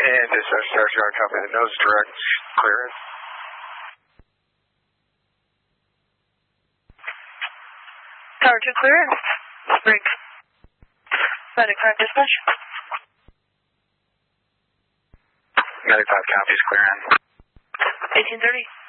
And dispatch Tower 2, copy the nose direct clearance. Tower 2 clearance. Break. Medic 5 dispatch. Medic 5 copies clearance. 1830.